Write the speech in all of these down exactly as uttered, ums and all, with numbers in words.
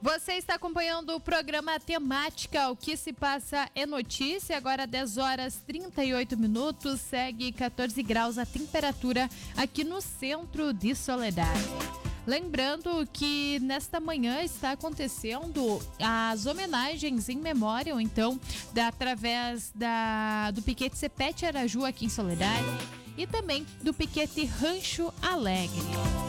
Você está acompanhando o programa Temática, o que se passa é notícia, agora dez horas e trinta e oito minutos, segue quatorze graus a temperatura aqui no centro de Soledade. Lembrando que nesta manhã está acontecendo as homenagens em memória, ou então, da, através da, do Piquete Cepete Araju aqui em Soledade e também do Piquete Rancho Alegre.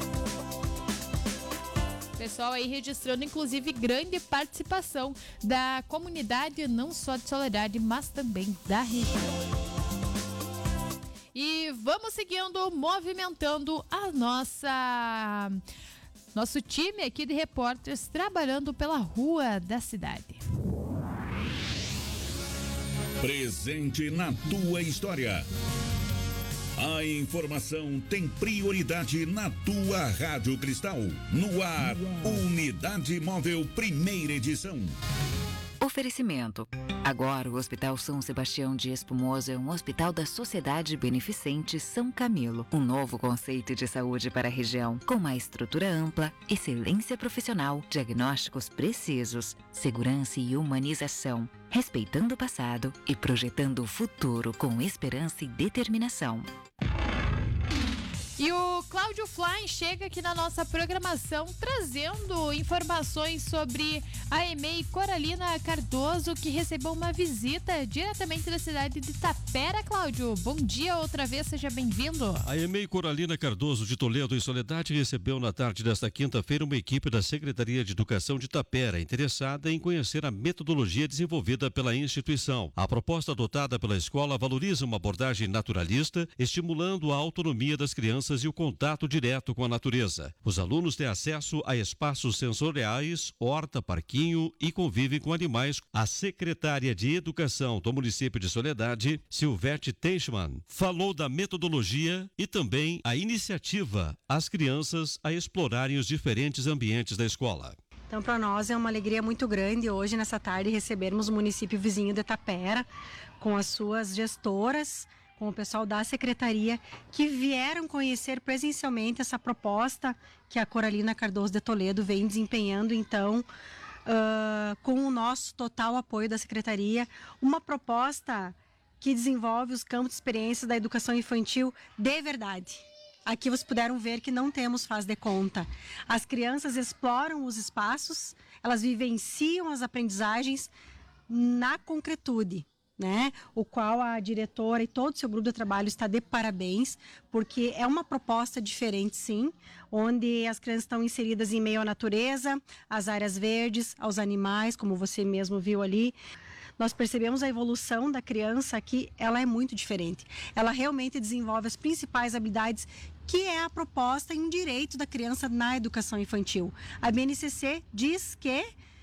Pessoal aí registrando, inclusive, grande participação da comunidade, não só de Soledade, mas também da região. E vamos seguindo, movimentando a nossa... nosso time aqui de repórteres trabalhando pela rua da cidade. Presente na tua história. A informação tem prioridade na tua Rádio Cristal. No ar, Unidade Móvel, primeira edição. Oferecimento. Agora o Hospital São Sebastião de Espumoso é um hospital da Sociedade Beneficente São Camilo. Um novo conceito de saúde para a região, com uma estrutura ampla, excelência profissional, diagnósticos precisos, segurança e humanização, respeitando o passado e projetando o futuro com esperança e determinação. E o Cláudio Fly chega aqui na nossa programação trazendo informações sobre a E M E I Coralina Cardoso, que recebeu uma visita diretamente da cidade de Tapera. Cláudio, bom dia outra vez, seja bem-vindo. A E M E I Coralina Cardoso de Toledo e Soledade recebeu na tarde desta quinta-feira uma equipe da Secretaria de Educação de Tapera, interessada em conhecer a metodologia desenvolvida pela instituição. A proposta adotada pela escola valoriza uma abordagem naturalista, estimulando a autonomia das crianças e o contato direto com a natureza. Os alunos têm acesso a espaços sensoriais, horta, parquinho e convivem com animais. A secretária de Educação do município de Soledade, Silvete Teichmann, falou da metodologia e também a iniciativa às crianças a explorarem os diferentes ambientes da escola. Então, para nós é uma alegria muito grande hoje, nessa tarde, recebermos o município vizinho de Tapera com as suas gestoras, com o pessoal da secretaria, que vieram conhecer presencialmente essa proposta que a Coralina Cardoso de Toledo vem desempenhando, então, uh, com o nosso total apoio da secretaria, uma proposta que desenvolve os campos de experiências da educação infantil de verdade. Aqui vocês puderam ver que não temos faz de conta. As crianças exploram os espaços, elas vivenciam as aprendizagens na concretude, né? O qual a diretora e todo o seu grupo de trabalho está de parabéns, porque é uma proposta diferente, sim, onde as crianças estão inseridas em meio à natureza, às áreas verdes, aos animais, como você mesmo viu ali. Nós percebemos a evolução da criança aqui, ela é muito diferente. Ela realmente desenvolve as principais habilidades, que é a proposta e um direito da criança na educação infantil. A B N C C diz que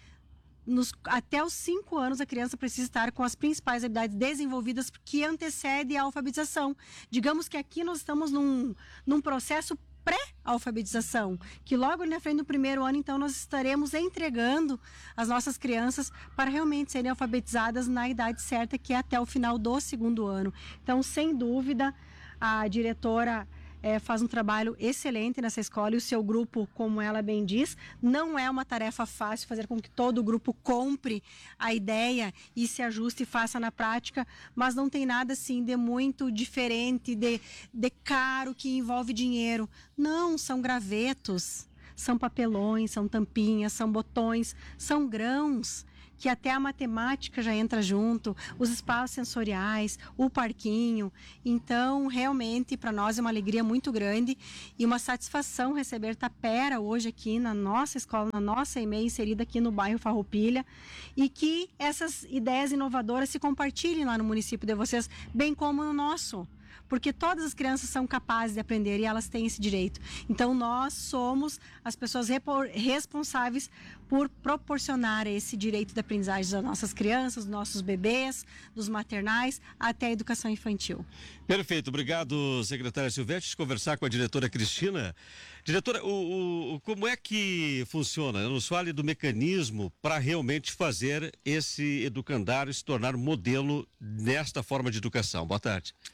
Nos, até os cinco anos a criança precisa estar com as principais habilidades desenvolvidas que antecede a alfabetização. Digamos que aqui nós estamos num, num processo pré-alfabetização, que logo na frente do primeiro ano, então, nós estaremos entregando as nossas crianças para realmente serem alfabetizadas na idade certa, que é até o final do segundo ano. Então, sem dúvida, a diretora É, faz um trabalho excelente nessa escola e o seu grupo, como ela bem diz, não é uma tarefa fácil fazer com que todo o grupo compre a ideia e se ajuste e faça na prática, mas não tem nada assim de muito diferente, de, de caro, que envolve dinheiro. Não, são gravetos, são papelões, são tampinhas, são botões, são grãos, que até a matemática já entra junto, os espaços sensoriais, o parquinho. Então, realmente, para nós é uma alegria muito grande e uma satisfação receber Tapera hoje aqui na nossa escola, na nossa E M E I, inserida aqui no bairro Farroupilha, e que essas ideias inovadoras se compartilhem lá no município de vocês, bem como no nosso. Porque todas as crianças são capazes de aprender e elas têm esse direito. Então nós somos as pessoas responsáveis por proporcionar esse direito de aprendizagem das nossas crianças, dos nossos bebês, dos maternais, até a educação infantil. Perfeito, obrigado, secretária Silvete. Conversar com a diretora Cristina. Diretora, o, o, como é que funciona? Nos fale do mecanismo para realmente fazer esse educandário se tornar modelo nesta forma de educação. Boa tarde.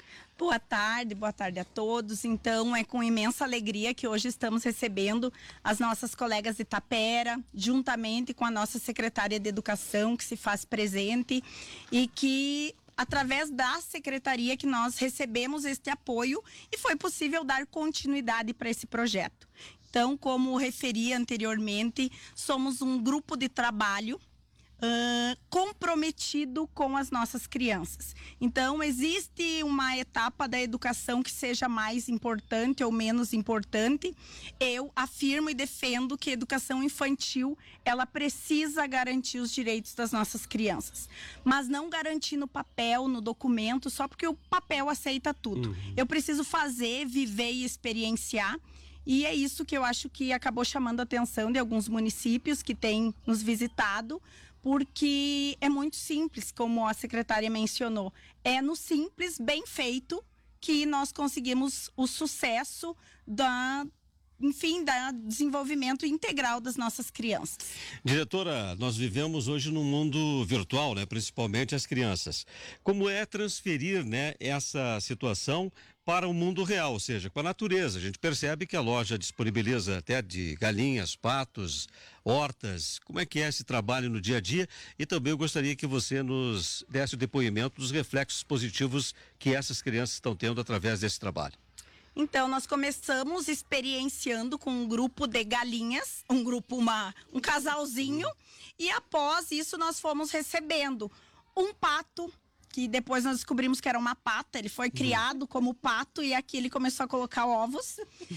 Boa tarde, boa tarde a todos. Então, é com imensa alegria que hoje estamos recebendo as nossas colegas de Itapera, juntamente com a nossa secretária de Educação, que se faz presente e que, através da secretaria, que nós recebemos este apoio e foi possível dar continuidade para esse projeto. Então, como referi anteriormente, somos um grupo de trabalho Uh, comprometido com as nossas crianças. Então, existe uma etapa da educação que seja mais importante ou menos importante. Eu afirmo e defendo que a educação infantil, ela precisa garantir os direitos das nossas crianças, mas não garantir no papel, no documento, só porque o papel aceita tudo. Uhum. Eu preciso fazer, viver e experienciar. E é isso que eu acho que acabou chamando a atenção de alguns municípios que têm nos visitado, porque é muito simples, como a secretária mencionou. É no simples, bem feito, que nós conseguimos o sucesso da, enfim, da desenvolvimento integral das nossas crianças. Diretora, nós vivemos hoje num mundo virtual, né? Principalmente as crianças. Como é transferir, né, essa situação para o mundo real, ou seja, para a natureza? A gente percebe que a loja disponibiliza até de galinhas, patos, hortas. Como é que é esse trabalho no dia a dia? E também eu gostaria que você nos desse o depoimento dos reflexos positivos que essas crianças estão tendo através desse trabalho. Então, nós começamos experienciando com um grupo de galinhas, um grupo, uma, um casalzinho, e após isso nós fomos recebendo um pato, que depois nós descobrimos que era uma pata. Ele foi criado como pato e aqui ele começou a colocar ovos.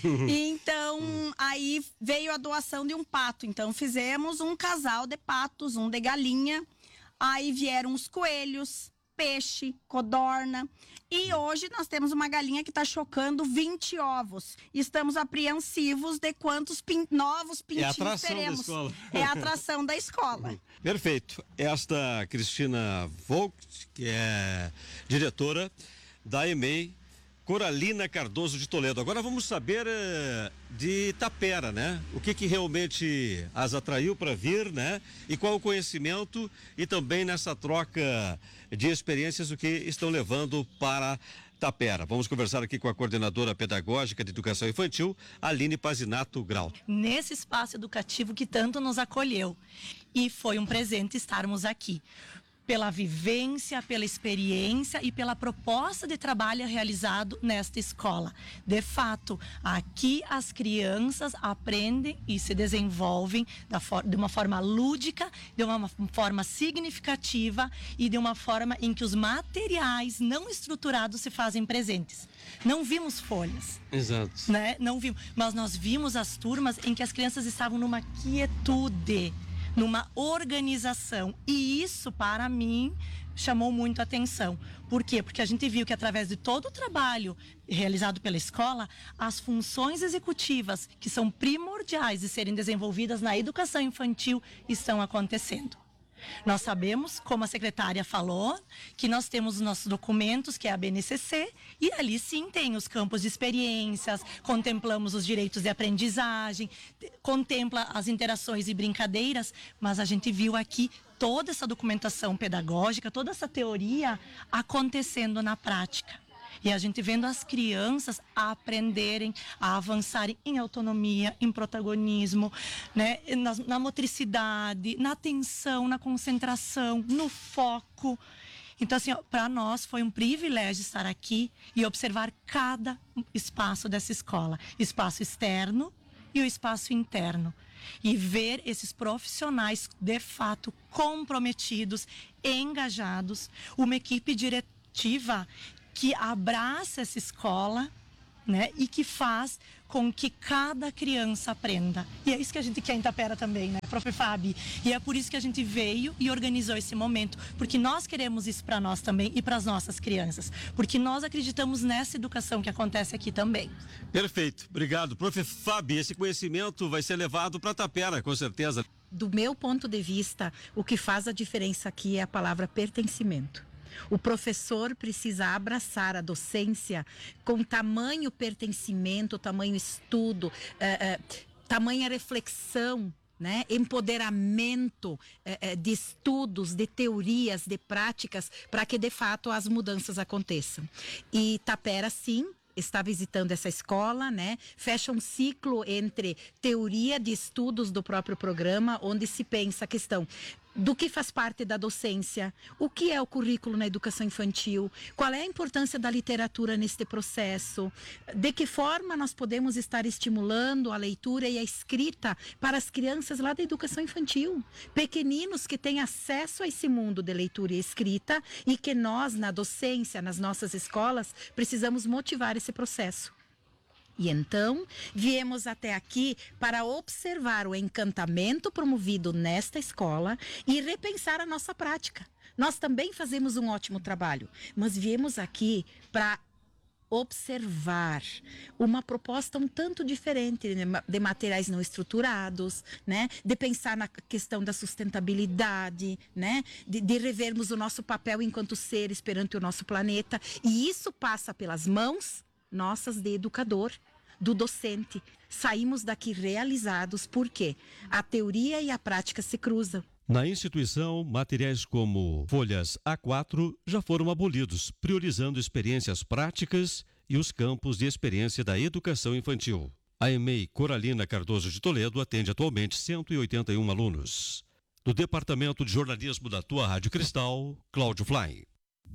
E então, aí veio a doação de um pato. Então, fizemos um casal de patos, um de galinha. Aí vieram os coelhos, peixe, codorna. E hoje nós temos uma galinha que está chocando vinte ovos. Estamos apreensivos de quantos pin- novos pintinhos teremos. É a atração teremos. da escola. É a atração da escola. Perfeito. Esta Cristina Volk, que é diretora da E M E I Coralina Cardoso de Toledo. Agora vamos saber uh, de Itapera, né? O que que realmente as atraiu para vir, né? E qual o conhecimento e também nessa troca de experiências o que estão levando para Itapera. Vamos conversar aqui com a coordenadora pedagógica de educação infantil, Aline Pazinato Grau. Nesse espaço educativo que tanto nos acolheu. E foi um presente estarmos aqui. Pela vivência, pela experiência e pela proposta de trabalho realizado nesta escola. De fato, aqui as crianças aprendem e se desenvolvem da for- de uma forma lúdica, de uma forma significativa e de uma forma em que os materiais não estruturados se fazem presentes. Não vimos folhas. Exato. Né? Não vimos, mas nós vimos as turmas em que as crianças estavam numa quietude, numa organização. E isso, para mim, chamou muito a atenção. Por quê? Porque a gente viu que através de todo o trabalho realizado pela escola, as funções executivas que são primordiais de serem desenvolvidas na educação infantil estão acontecendo. Nós sabemos, como a secretária falou, que nós temos os nossos documentos, que é a B N C C, e ali sim tem os campos de experiências, contemplamos os direitos de aprendizagem, contempla as interações e brincadeiras, mas a gente viu aqui toda essa documentação pedagógica, toda essa teoria acontecendo na prática. E a gente vendo as crianças a aprenderem, a avançarem em autonomia, em protagonismo, né? na, na motricidade, na atenção, na concentração, no foco. Então, assim, para nós foi um privilégio estar aqui e observar cada espaço dessa escola. Espaço externo e o espaço interno. E ver esses profissionais, de fato, comprometidos, engajados, uma equipe diretiva que abraça essa escola, né, e que faz com que cada criança aprenda. E é isso que a gente quer em Itapera também, né, prof Fabi? E é por isso que a gente veio e organizou esse momento, porque nós queremos isso para nós também e para as nossas crianças, porque nós acreditamos nessa educação que acontece aqui também. Perfeito, obrigado. prof Fabi, esse conhecimento vai ser levado para Itapera, com certeza. Do meu ponto de vista, o que faz a diferença aqui é a palavra pertencimento. O professor precisa abraçar a docência com tamanho pertencimento, tamanho estudo, eh, eh, tamanha reflexão né? Empoderamento eh, de estudos, de teorias, de práticas, para que de fato as mudanças aconteçam. E Tapera, sim, está visitando essa escola, né? Fecha um ciclo entre teoria de estudos do próprio programa, onde se pensa a questão do que faz parte da docência, o que é o currículo na educação infantil, qual é a importância da literatura neste processo, de que forma nós podemos estar estimulando a leitura e a escrita para as crianças lá da educação infantil, pequeninos que têm acesso a esse mundo de leitura e escrita e que nós, na docência, nas nossas escolas, precisamos motivar esse processo. E então, viemos até aqui para observar o encantamento promovido nesta escola e repensar a nossa prática. Nós também fazemos um ótimo trabalho, mas viemos aqui para observar uma proposta um tanto diferente de materiais não estruturados, né? De pensar na questão da sustentabilidade, né? De, de revermos o nosso papel enquanto seres perante o nosso planeta. E isso passa pelas mãos nossas de educador, do docente. Saímos daqui realizados porque a teoria e a prática se cruzam. Na instituição, materiais como folhas A quatro já foram abolidos, priorizando experiências práticas e os campos de experiência da educação infantil. A E M E I Coralina Cardoso de Toledo atende atualmente cento e oitenta e um alunos. Do Departamento de Jornalismo da Tua Rádio Cristal, Cláudio Fly.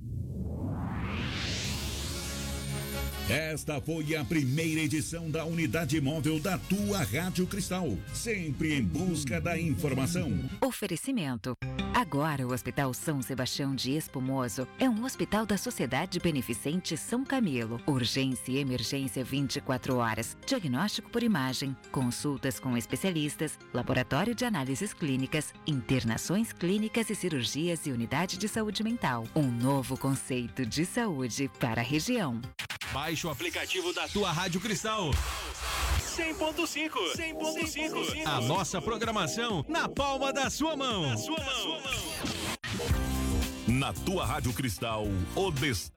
Esta foi a primeira edição da Unidade Móvel da Tua Rádio Cristal, sempre em busca da informação. Oferecimento. Agora o Hospital São Sebastião de Espumoso é um hospital da Sociedade Beneficente São Camilo. Urgência e emergência vinte e quatro horas. Diagnóstico por imagem, consultas com especialistas, laboratório de análises clínicas, internações clínicas e cirurgias e unidade de saúde mental. Um novo conceito de saúde para a região. Baixe o aplicativo da Tua Rádio Cristal. cem ponto cinco. cem ponto cinco. A nossa programação na palma da sua mão. Na sua mão. Na Tua Rádio Cristal, o destaque.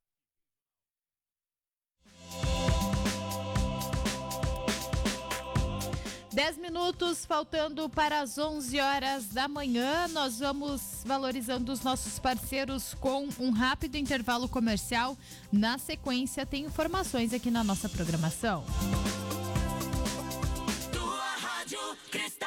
Dez minutos faltando para as onze horas da manhã. Nós vamos valorizando os nossos parceiros com um rápido intervalo comercial. Na sequência, tem informações aqui na nossa programação. Tua Rádio Cristal.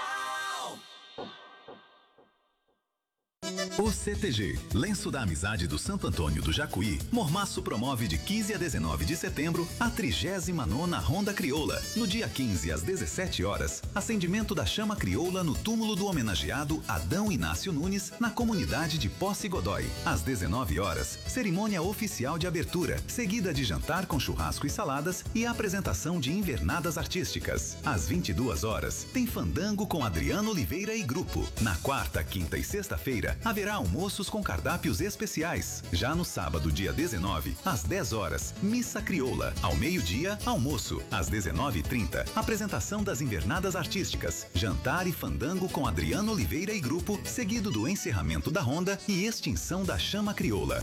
O C T G, Lenço da Amizade do Santo Antônio do Jacuí, Mormaço promove de quinze a dezenove de setembro a trigésima nona Ronda Crioula. No dia quinze às dezessete horas, acendimento da chama crioula no túmulo do homenageado Adão Inácio Nunes, na comunidade de Posse Godói. Às dezenove horas, cerimônia oficial de abertura, seguida de jantar com churrasco e saladas e a apresentação de invernadas artísticas. Às vinte e duas horas, tem fandango com Adriano Oliveira e grupo. Na quarta, quinta e sexta-feira, haverá almoços com cardápios especiais. Já no sábado, dia dezenove, às dez horas, missa crioula. Ao meio-dia, almoço. Às dezenove e trinta, apresentação das invernadas artísticas, jantar e fandango com Adriano Oliveira e grupo, seguido do encerramento da ronda e extinção da chama crioula.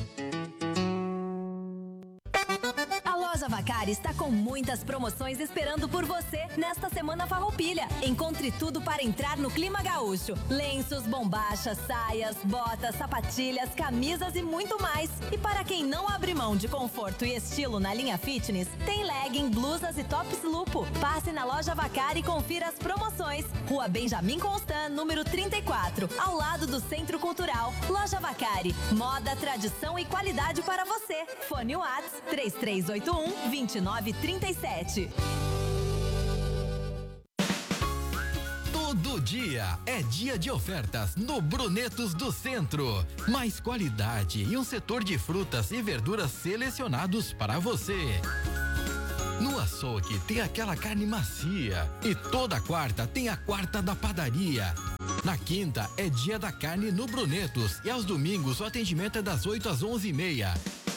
Loja Vacari está com muitas promoções esperando por você nesta Semana Farroupilha. Encontre tudo para entrar no clima gaúcho. Lenços, bombachas, saias, botas, sapatilhas, camisas e muito mais. E para quem não abre mão de conforto e estilo na linha fitness, tem legging, blusas e tops lupo. Passe na Loja Vacari e confira as promoções. Rua Benjamin Constant, número trinta e quatro, ao lado do Centro Cultural. Loja Vacari, moda, tradição e qualidade para você. Fone Whats três três oito um, dois nove três sete. Todo dia é dia de ofertas no Brunetos do Centro. Mais qualidade e um setor de frutas e verduras selecionados para você. No açougue tem aquela carne macia e toda quarta tem a quarta da padaria. Na quinta é dia da carne no Brunetos e aos domingos o atendimento é das oito às onze e meia.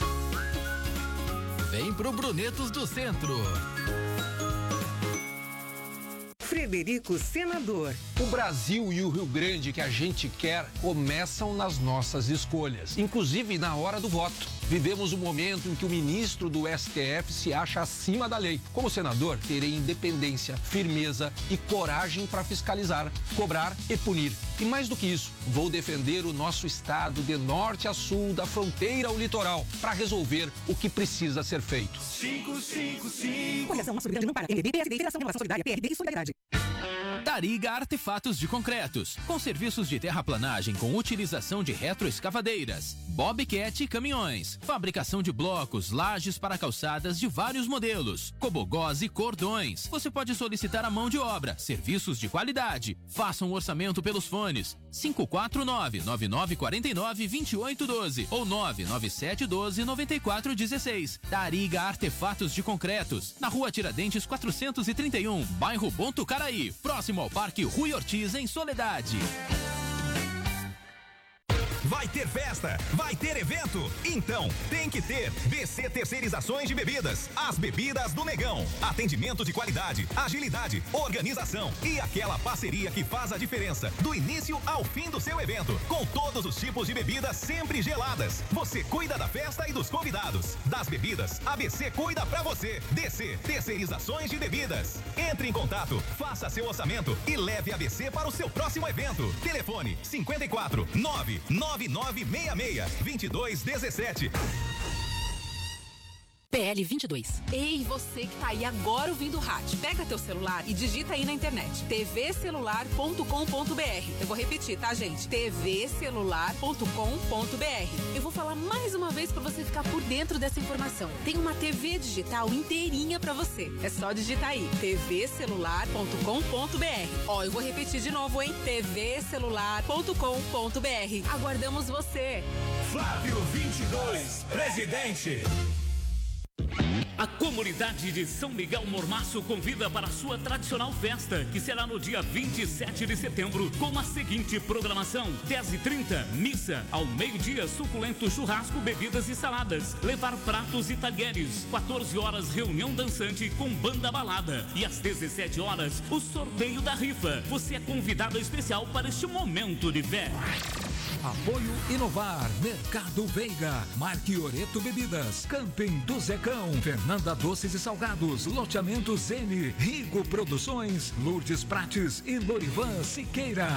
Vem pro Brunetos do Centro. Frederico Senador, O Brasil e o Rio Grande que a gente quer começam nas nossas escolhas, inclusive na hora do voto. Vivemos um momento em que o ministro do S T F se acha acima da lei. Como senador, terei independência, firmeza e coragem para fiscalizar, cobrar e punir. E mais do que isso, vou defender o nosso estado de norte a sul, da fronteira ao litoral, para resolver o que precisa ser feito. cinco cinco cinco. Coligação Aço Grande não para. M D B, P S D, Federação Renovação Solidária, P R D e Solidariedade. Tariga Artefatos de Concretos, com serviços de terraplanagem com utilização de retroescavadeiras, Bobcat Caminhões, fabricação de blocos, lajes para calçadas de vários modelos, cobogós e cordões. Você pode solicitar a mão de obra, serviços de qualidade. Faça um orçamento pelos fones cinco quatro nove, nove nove quatro nove, dois oito um dois ou nove nove sete um dois, nove quatro um seis. Tariga Artefatos de Concretos, na Rua Tiradentes quatrocentos e trinta e um, bairro Bontucaraí, próximo ao Parque Rui Ortiz, em Soledade. Vai ter festa, vai ter evento, então tem que ter B C Terceirizações de Bebidas, as bebidas do Negão. Atendimento de qualidade, agilidade, organização e aquela parceria que faz a diferença do início ao fim do seu evento, com todos os tipos de bebidas sempre geladas. Você cuida da festa e dos convidados. Das bebidas, a B C cuida pra você. D C Terceirizações de Bebidas. Entre em contato, faça seu orçamento e leve a B C para o seu próximo evento. Telefone cinco quatro nove nove nove nove seis seis, dois dois um sete. P L vinte e dois. Ei, você que tá aí agora ouvindo o rádio, pega teu celular e digita aí na internet t v celular ponto com ponto b r. Eu vou repetir, tá, gente? t v celular ponto com ponto b r. Eu vou falar mais uma vez pra você ficar por dentro dessa informação. Tem uma T V digital inteirinha pra você. É só digitar aí t v celular ponto com ponto b r. Ó, eu vou repetir de novo, hein? t v celular ponto com ponto b r. Aguardamos você. Flávio vinte e dois, presidente. A comunidade de São Miguel Mormaço convida para a sua tradicional festa, que será no dia vinte e sete de setembro, com a seguinte programação: dez e trinta, missa, ao meio-dia, suculento churrasco, bebidas e saladas, levar pratos e talheres, quatorze horas, reunião dançante com banda balada, e às dezessete horas, o sorteio da rifa. Você é convidado especial para este momento de fé. Apoio Inovar, Mercado Veiga, Marquioreto Bebidas, Camping do Zecão, Fernanda Doces e Salgados, Loteamento Zene, Rigo Produções, Lourdes Prates e Lorivan Siqueira.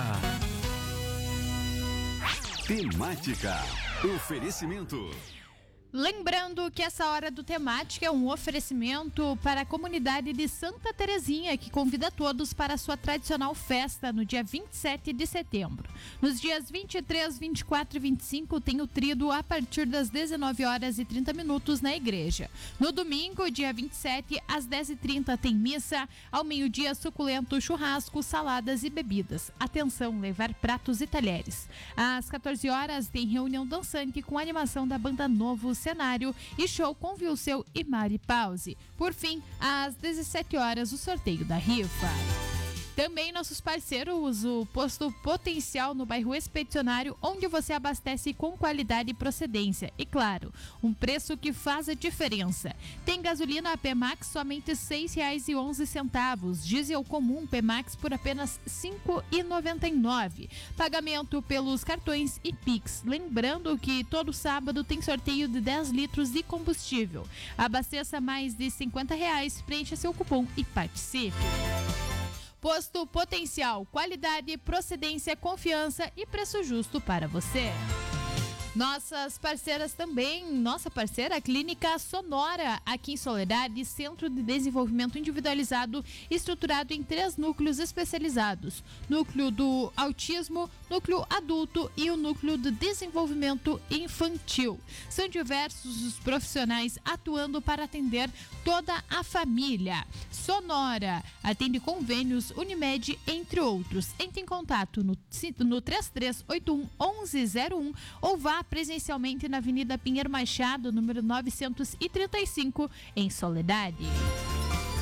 Temática. Oferecimento. Lembrando que essa hora do Temática é um oferecimento para a comunidade de Santa Terezinha, que convida todos para a sua tradicional festa no dia vinte e sete de setembro. Nos dias vinte e três, vinte e quatro e vinte e cinco tem o trido a partir das dezenove horas e trinta minutos na igreja. No domingo, dia vinte e sete, às dez e trinta tem missa, ao meio-dia suculento churrasco, saladas e bebidas. Atenção, levar pratos e talheres. Às quatorze horas tem reunião dançante com animação da banda Novo Cenário e show com Vilseu e Mari Pause. Por fim, às dezessete horas, o sorteio da rifa. Também nossos parceiros, o Posto Potencial no bairro Expedicionário, onde você abastece com qualidade e procedência. E claro, um preço que faz a diferença. Tem gasolina P-Max somente seis reais e onze centavos. Diesel comum P-Max por apenas cinco reais e noventa e nove centavos. Pagamento pelos cartões e Pix. Lembrando que todo sábado tem sorteio de dez litros de combustível. Abasteça mais de cinquenta reais, preencha seu cupom e participe. Posto Potencial, qualidade, procedência, confiança e preço justo para você. Nossas parceiras também, nossa parceira, a Clínica Sonora, aqui em Soledade, Centro de Desenvolvimento Individualizado, estruturado em três núcleos especializados: núcleo do autismo, núcleo adulto e o núcleo do desenvolvimento infantil. São diversos os profissionais atuando para atender toda a família. Sonora atende convênios Unimed, entre outros. Entre em contato no, no três três oito um, onze zero um ou vá presencialmente na Avenida Pinheiro Machado, número novecentos e trinta e cinco, em Soledade.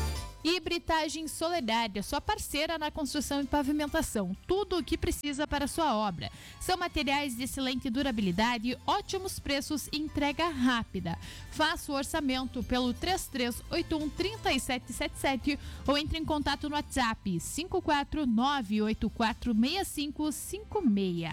E Britagem Soledade, sua parceira na construção e pavimentação. Tudo o que precisa para a sua obra. São materiais de excelente durabilidade, ótimos preços e entrega rápida. Faça o orçamento pelo três três oito um, três sete sete sete ou entre em contato no WhatsApp cinco quatro nove oito quatro seis cinco cinco seis.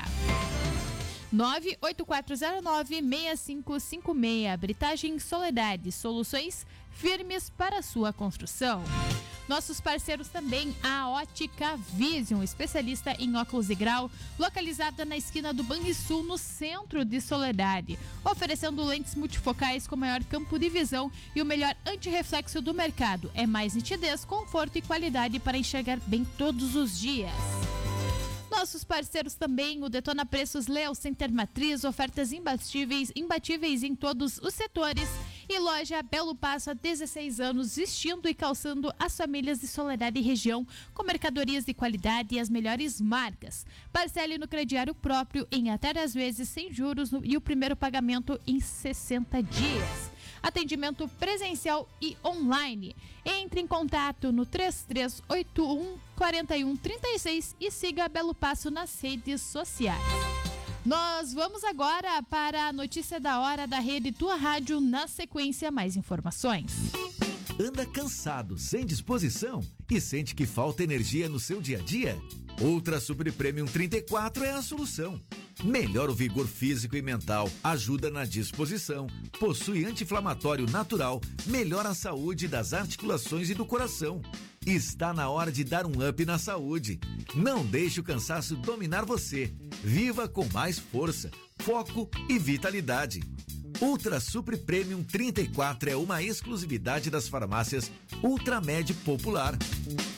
nove oito quatro zero nove seis cinco cinco seis. Britagem Soledade, soluções firmes para a sua construção. Nossos parceiros também, a Ótica Vision, especialista em óculos de grau, localizada na esquina do Banrisul, no centro de Soledade, oferecendo lentes multifocais com maior campo de visão e o melhor antirreflexo do mercado. É mais nitidez, conforto e qualidade para enxergar bem todos os dias. Nossos parceiros também, o Detona Preços Leo Center Matriz, ofertas imbatíveis, imbatíveis em todos os setores. E loja Belo Passo há dezesseis anos, vestindo e calçando as famílias de Soledade e região com mercadorias de qualidade e as melhores marcas. Parcele no crediário próprio em até dez vezes sem juros no, e o primeiro pagamento em sessenta dias. Atendimento presencial e online. Entre em contato no três três oito um, quatro um três seis e siga Belo Passo nas redes sociais. Nós vamos agora para a notícia da hora da Rede Tua Rádio. Na sequência, mais informações. Anda cansado, sem disposição e sente que falta energia no seu dia a dia? Ultra Super Premium trinta e quatro é a solução. Melhora o vigor físico e mental, ajuda na disposição, possui anti-inflamatório natural, melhora a saúde das articulações e do coração. Está na hora de dar um up na saúde. Não deixe o cansaço dominar você. Viva com mais força, foco e vitalidade. Ultra Super Premium trinta e quatro é uma exclusividade das farmácias Ultramed Popular.